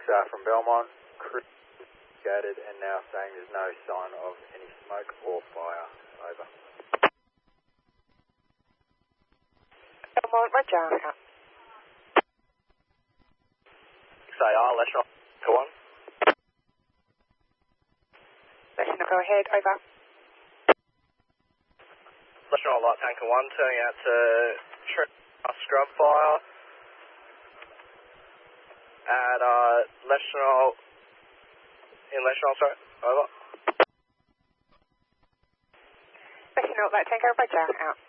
from Belmont, crew scattered and now saying there's no sign of any smoke or fire. Over. Belmont, roger. Say National to 1. National, go ahead, over. National Light Tanker 1 turning out to scrub fire at National, sorry, over. National Light Tanker, roger, out.